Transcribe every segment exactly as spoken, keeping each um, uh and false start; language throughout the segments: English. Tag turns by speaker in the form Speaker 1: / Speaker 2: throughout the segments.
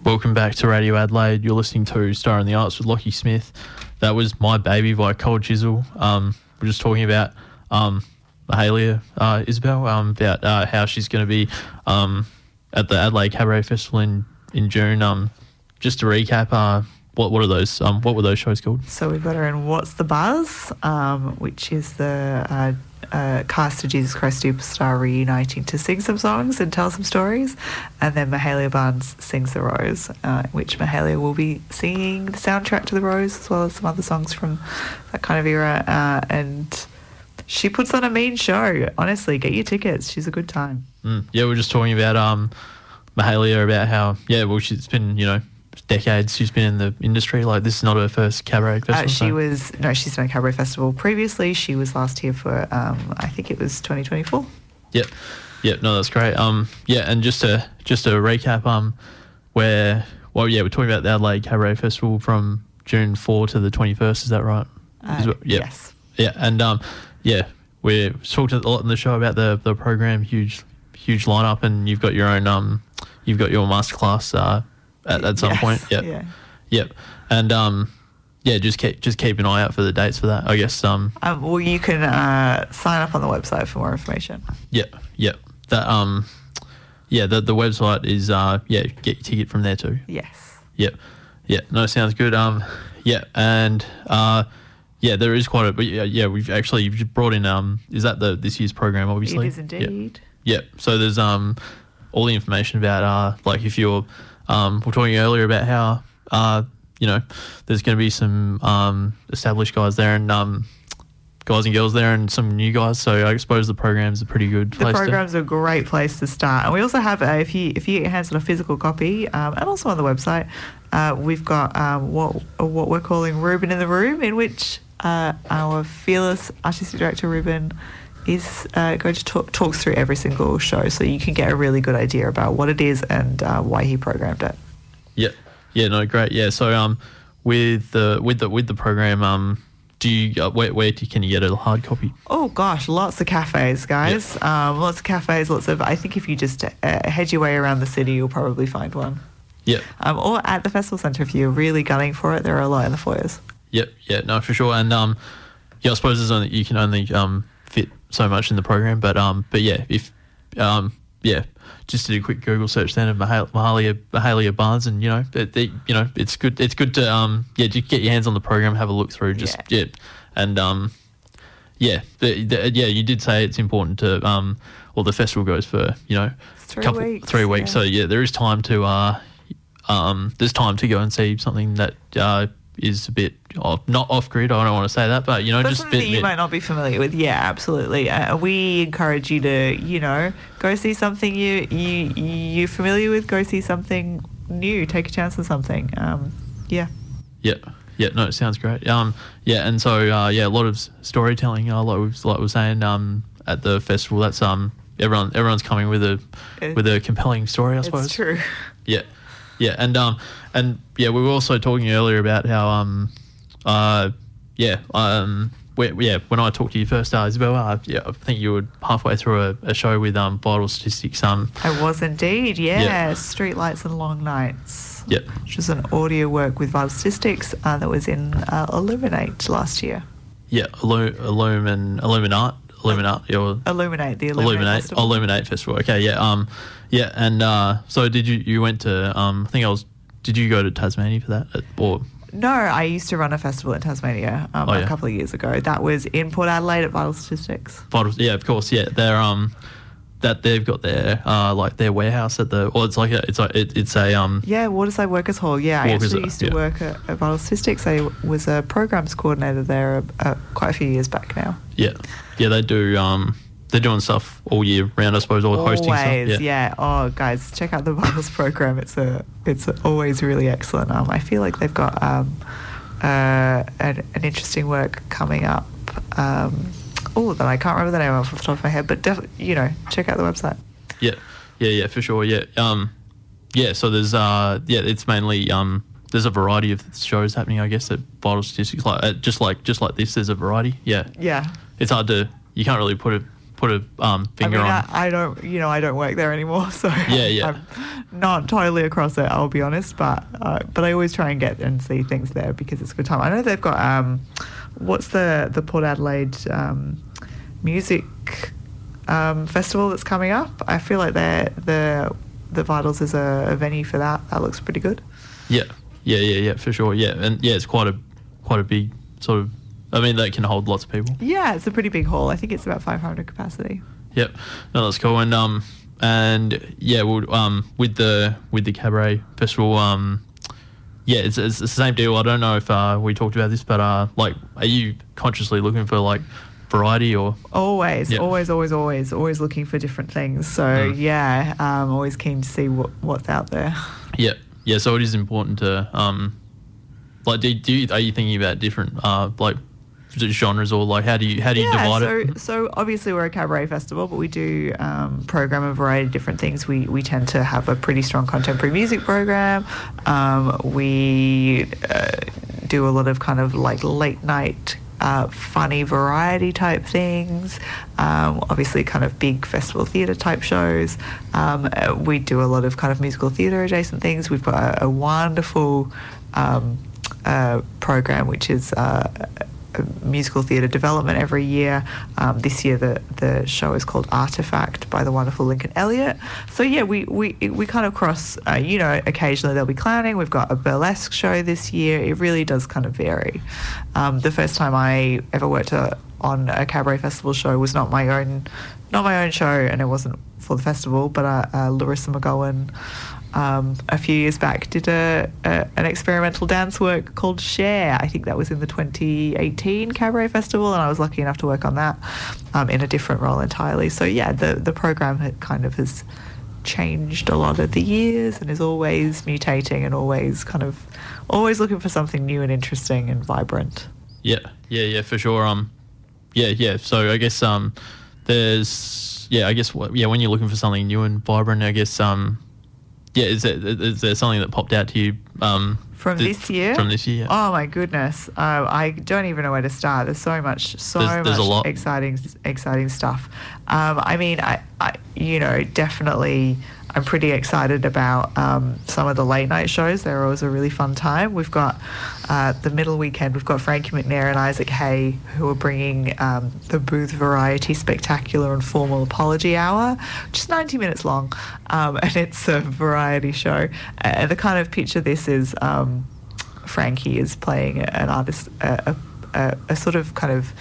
Speaker 1: Welcome back to Radio Adelaide. You're listening to Star in the Arts with Lockie Smith. That was My Baby by Cold Chisel. Um, we're just talking about um, Mahalia uh, Isabel, um, about uh, how she's going to be um, at the Adelaide Cabaret Festival in, in June. Um, just to recap, uh, what what are those? Um, what were those shows called?
Speaker 2: So we've got her in What's the Buzz, um, which is the uh, uh, cast of Jesus Christ Superstar reuniting to sing some songs and tell some stories. And then Mahalia Barnes sings The Rose, uh, which Mahalia will be singing the soundtrack to The Rose as well as some other songs from that kind of era. Uh, and she puts on a mean show. Honestly, get your tickets. She's a good time.
Speaker 1: Mm. Yeah, we we're just talking about um, Mahalia, about how, yeah, well, she's been, you know, decades she's been in the industry. Like, this is not her first cabaret festival.
Speaker 2: Uh, she
Speaker 1: so.
Speaker 2: was no, she's done a cabaret festival previously. She was last here for um, I think it was twenty twenty-four.
Speaker 1: Yep, yep. No, that's great. Um, yeah, and just to just to recap, um, where well, yeah, we're talking about the Adelaide Cabaret Festival from June fourth to the twenty-first. Is that right?
Speaker 2: Uh,
Speaker 1: is it, yep.
Speaker 2: Yes.
Speaker 1: Yeah, and um, yeah, we talked a lot in the show about the the program. Huge, huge lineup, and you've got your own um, you've got your masterclass uh. At, at some
Speaker 2: yes,
Speaker 1: point, yep,
Speaker 2: yeah,
Speaker 1: yep, and um, yeah, just keep just keep an eye out for the dates for that. I guess um,
Speaker 2: um well, you can uh, sign up on the website for more information.
Speaker 1: Yep, yep. That um, yeah, the the website is uh, yeah, get your ticket from there too.
Speaker 2: Yes.
Speaker 1: Yep, yeah. No, sounds good. Um, yeah, and uh, yeah, there is quite a, but yeah, yeah, we've actually you've brought in um, is that the this year's program? Obviously,
Speaker 2: It is indeed.
Speaker 1: Yep. Yep. So there's um, all the information about uh, like if you're Um, we we're talking earlier about how, uh, you know, there's going to be some um, established guys there and um, guys and girls there and some new guys. So I suppose the program's a pretty good
Speaker 2: The
Speaker 1: place
Speaker 2: program's
Speaker 1: to...
Speaker 2: a great place to start. And we also have, uh, if you if you get your hands on a physical copy, um, and also on the website, uh, we've got um, what what we're calling Ruben in the Room, in which uh, our fearless artistic director, Ruben, is uh, going to talk talks through every single show, so you can get a really good idea about what it is and uh, why he programmed it.
Speaker 1: Yeah, yeah, no, great, yeah. So um, with the with the with the program, um, do you uh, where where do, can you get a hard copy?
Speaker 2: Oh gosh, lots of cafes, guys. Yep. Um, lots of cafes, lots of. I think if you just uh, head your way around the city, you'll probably find one.
Speaker 1: Yeah.
Speaker 2: Um, or at the festival centre if you're really gunning for it. There are a lot in the foyers.
Speaker 1: Yep. Yeah. No, for sure. And um, yeah, I suppose there's only you can only um fit so much in the program, but um, but yeah, if um, yeah, just did a quick Google search then of Mahal- Mahalia Mahalia Barnes, and you know, they, they, you know, it's good. It's good to um, yeah, just get your hands on the program, have a look through, just yeah, yeah. and um, yeah, the, the, yeah, you did say it's important to um, well, the festival goes for you know,
Speaker 2: three
Speaker 1: couple
Speaker 2: weeks,
Speaker 1: three weeks,
Speaker 2: yeah.
Speaker 1: so yeah, there is time to uh, um, there's time to go and see something that uh. is a bit off, not off grid. I don't want to say that, but you know,
Speaker 2: but
Speaker 1: just
Speaker 2: something
Speaker 1: bit,
Speaker 2: that you
Speaker 1: bit,
Speaker 2: might not be familiar with. Yeah, absolutely. Uh, we encourage you to, you know, go see something you you you're familiar with. Go see something new. Take a chance on something. Um, yeah.
Speaker 1: Yeah. Yeah. No, it sounds great. Um, yeah, and so uh, yeah, a lot of storytelling. Uh, like we like we were saying um, at the festival. That's um everyone everyone's coming with a
Speaker 2: it,
Speaker 1: with a compelling story. I suppose.
Speaker 2: It's true.
Speaker 1: Yeah. Yeah, and um, and yeah, we were also talking earlier about how um, uh, yeah, um, we, yeah, when I talked to you first, uh, Isabel, uh, yeah, I think you were halfway through a, a show with um, Vital Statistics. Um,
Speaker 2: I was indeed, yeah.
Speaker 1: yeah.
Speaker 2: Streetlights and Long Nights.
Speaker 1: Yeah,
Speaker 2: which was an audio work with Vital Statistics uh, that was in uh, Illuminate last year.
Speaker 1: Yeah, Illu- Illumin, Illuminate. Illuminate, or
Speaker 2: Illuminate, the Illuminate,
Speaker 1: Illuminate
Speaker 2: Festival.
Speaker 1: Illuminate Festival. Okay, yeah, um, yeah, and uh, so did you? You went to? Um, I think I was. Did you go to Tasmania for that, or?
Speaker 2: No, I used to run a festival in Tasmania um,
Speaker 1: oh,
Speaker 2: a
Speaker 1: yeah.
Speaker 2: couple of years ago. That was in Port Adelaide at Vital Statistics.
Speaker 1: Vital, yeah, of course, yeah. They're um, that they've got their uh, like their warehouse at the, or it's like a, it's like it, it's a um.
Speaker 2: Yeah, Waterside Workers Hall. Yeah, I
Speaker 1: Workers,
Speaker 2: actually used to
Speaker 1: yeah.
Speaker 2: work at, at Vital Statistics. I was a programs coordinator there uh, quite a few years back now.
Speaker 1: Yeah, yeah, they do. Um, they're doing stuff all year round, I suppose, or hosting stuff.
Speaker 2: Always,
Speaker 1: Yeah.
Speaker 2: yeah. Oh, guys, check out the Vitals program. It's a, it's always really excellent. Um, I feel like they've got um, uh, an, an interesting work coming up. Um, oh, that I can't remember the name of off the top of my head, but definitely, you know, check out the website.
Speaker 1: Yeah, yeah, yeah, for sure. Yeah, um, yeah. So there's, uh, yeah, it's mainly um, there's a variety of shows happening, I guess, at Vital Statistics. Like uh, just like just like this, there's a variety. Yeah,
Speaker 2: Yeah.
Speaker 1: It's hard to, you can't really put it put a um,
Speaker 2: I
Speaker 1: finger
Speaker 2: mean,
Speaker 1: on.
Speaker 2: I, I don't, you know, I don't work there anymore, so
Speaker 1: Yeah, yeah.
Speaker 2: I'm not totally across it. I'll be honest, but uh, but I always try and get and see things there because it's a good time. I know they've got um, what's the the Port Adelaide um, music um, festival that's coming up. I feel like they're the the Vitals is a, a venue for that. That looks pretty good.
Speaker 1: Yeah, yeah, yeah, yeah, for sure. Yeah, and yeah, it's quite a quite a big sort of. I mean, that can hold lots of people.
Speaker 2: Yeah, it's a pretty big hall. I think it's about five hundred capacity.
Speaker 1: Yep, no, that's cool. And um, and yeah, we'll, um, with the with the cabaret festival, um, yeah, it's, it's the same deal. I don't know if uh, we talked about this, but uh, like, are you consciously looking for like variety or?
Speaker 2: Always,
Speaker 1: Yeah.
Speaker 2: always, always, always, always looking for different things. So
Speaker 1: Mm.
Speaker 2: yeah, um, always keen to see what, what's out there.
Speaker 1: Yeah, yeah. So it is important to um, like, do, do you, are you thinking about different uh, like genres or like how do you how do you
Speaker 2: yeah,
Speaker 1: divide
Speaker 2: so,
Speaker 1: it?
Speaker 2: so obviously we're a cabaret festival, but we do um, program a variety of different things. We we tend to have a pretty strong contemporary music program. Um, we uh, do a lot of kind of like late night uh, funny variety type things. Um, obviously, kind of big festival theatre type shows. Um, uh, we do a lot of kind of musical theatre adjacent things. We've got a, a wonderful um, uh, program which is. Uh, musical theatre development every year. Um, this year the the show is called Artifact by the wonderful Lincoln Elliott. So yeah, we we, we kind of cross, uh, you know, occasionally there'll be clowning. We've got a burlesque show this year. It really does kind of vary. Um, the first time I ever worked a, on a cabaret festival show was not my own not my own show, and it wasn't for the festival, but uh, uh, Larissa McGowan Um, a few years back did a, a an experimental dance work called Share. I think that was in the twenty eighteen Cabaret Festival, and I was lucky enough to work on that um, in a different role entirely. So yeah, the the program had kind of has changed a lot of the years and is always mutating and always kind of always looking for something new and interesting and vibrant.
Speaker 1: Yeah, yeah, yeah, for sure. Um, yeah, yeah. So I guess um, there's yeah, I guess what yeah, when you're looking for something new and vibrant, I guess um. Yeah, is there, is there something that popped out to you um,
Speaker 2: From
Speaker 1: th-
Speaker 2: this year?
Speaker 1: From this year, yeah.
Speaker 2: Oh my goodness! Uh, I don't even know where to start. There's so much, so
Speaker 1: There's- there's a
Speaker 2: much
Speaker 1: lot.
Speaker 2: exciting, exciting stuff. Um, I mean, I, I, you know, definitely, I'm pretty excited about um, some of the late night shows. They're always a really fun time. We've got uh, the middle weekend. We've got Frankie McNair and Isaac Hay who are bringing um, the Booth Variety Spectacular and Formal Apology Hour, which is ninety minutes long, um, and it's a variety show. Uh, the kind of picture this is. Um, Frankie is playing an artist, a, a, a sort of kind of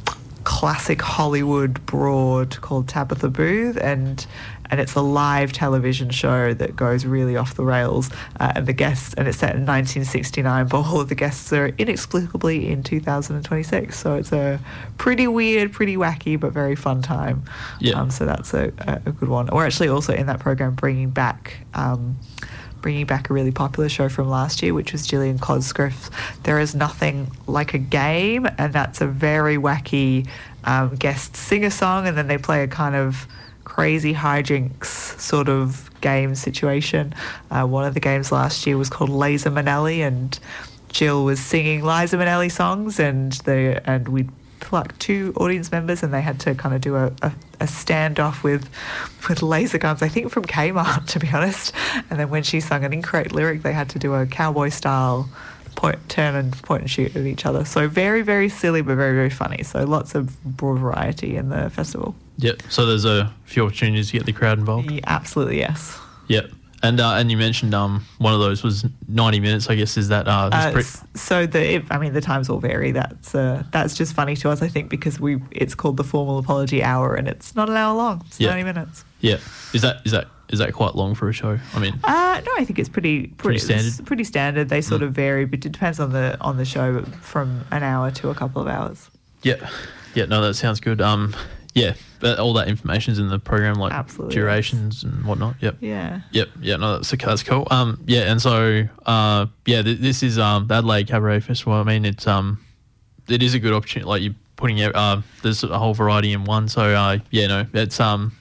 Speaker 2: classic Hollywood broad called Tabitha Booth, and and it's a live television show that goes really off the rails. Uh, and the guests, and it's set in nineteen sixty-nine, but all of the guests are inexplicably in two thousand twenty-six. So it's a pretty weird, pretty wacky, but very fun time.
Speaker 1: Yeah.
Speaker 2: Um, so that's a, a, a good one. We're actually also in that program bringing back. Um, bringing back a really popular show from last year, which was Gillian Cosgriff's There Is Nothing Like a Game, and that's a very wacky um, guest singer-song, and then they play a kind of crazy hijinks sort of game situation. Uh, one of the games last year was called Liza Minnelli, and Jill was singing Liza Minnelli songs, and they and we plucked two audience members, and they had to kind of do a, a, a standoff with with laser guns, I think from Kmart, to be honest. And then when she sung an incorrect lyric, they had to do a cowboy style point, turn and point and shoot at each other. So very, very silly, but very, very funny. So lots of broad variety in the festival.
Speaker 1: Yep. So there's a few opportunities to get the crowd involved.
Speaker 2: Yeah, absolutely, yes.
Speaker 1: Yep. And uh, and you mentioned um one of those was ninety minutes. I guess is that uh,
Speaker 2: Uh,
Speaker 1: pre-
Speaker 2: s- so the if, I mean the times will vary. That's uh, that's just funny to us, I think, because we it's called the Formal Apology Hour, and it's not an hour long. It's
Speaker 1: Yeah.
Speaker 2: ninety minutes.
Speaker 1: yeah. Is that is that is that quite long for a show? I mean,
Speaker 2: Uh, no, I think it's pretty pretty,
Speaker 1: standard?
Speaker 2: it's pretty standard. They sort
Speaker 1: Mm.
Speaker 2: of vary, but it depends on the on the show, from an hour to a couple of hours.
Speaker 1: yeah, yeah. No, that sounds good. Um, yeah, but all that information's in the program, like
Speaker 2: Absolutely,
Speaker 1: durations and whatnot. Yep.
Speaker 2: Yeah.
Speaker 1: Yep, yeah, no, that's that's cool. Um, yeah, and so uh, yeah, th- this is um the Adelaide Cabaret Festival. I mean, it's um, it is a good opportunity. Like you're putting out, uh, there's a whole variety in one. So uh, yeah, no, it's um,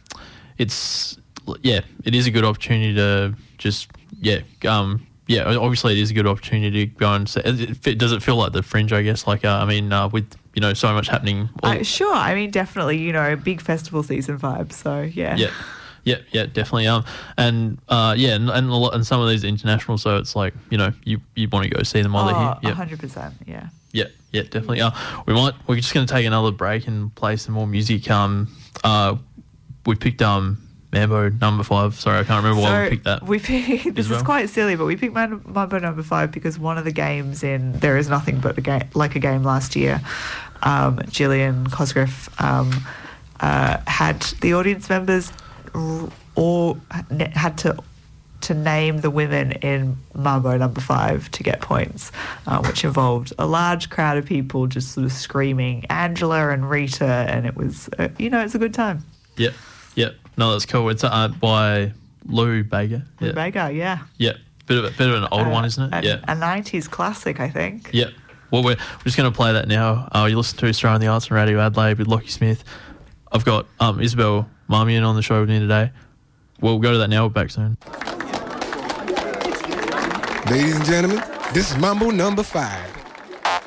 Speaker 1: it's yeah, it is a good opportunity to just yeah, um, yeah. Obviously, it is a good opportunity to go and say. It, it, does it feel like the Fringe? I guess like uh, I mean, uh, with you know, so much happening. All,
Speaker 2: Uh, sure. I mean, definitely, you know, big festival season vibe. So, yeah.
Speaker 1: yeah. Yeah, yeah, definitely. Um, and uh, yeah, and and, a lot, and some of these international, so it's like, you know, you, you want to go see them while
Speaker 2: Oh,
Speaker 1: they're here. Yeah,
Speaker 2: one hundred percent, yeah.
Speaker 1: yeah, yeah, definitely. Uh, we might. We're just going to take another break and play some more music. Um, uh, we picked um Mambo number five. Sorry, I can't remember why we picked that.
Speaker 2: We picked, this
Speaker 1: well.
Speaker 2: is quite silly, but we picked Man- Mambo number five because one of the games in There Is Nothing But a Game, Like a Game last year, um, Gillian Cosgrove um, uh, had the audience members r- or had to to name the women in Mambo number five to get points, uh, which involved a large crowd of people just sort of screaming Angela and Rita, and it was, uh, you know, it's a good time.
Speaker 1: Yep, yep. No, that's cool. It's uh, by Lou Bega.
Speaker 2: Lou
Speaker 1: Yeah,
Speaker 2: Bega, yeah.
Speaker 1: yeah. Bit of a, bit of an older
Speaker 2: Uh,
Speaker 1: one, isn't it?
Speaker 2: a,
Speaker 1: Yeah,
Speaker 2: a nineties classic, I think.
Speaker 1: yeah. Well, we're, we're just going to play that now. Uh, you listen to Australian the Arts and Radio Adelaide with Lockie Smith. I've got um, Isabel Marmion on the show with me today. We'll go to that now. We're back soon.
Speaker 3: Ladies and gentlemen, this is Mambo number five.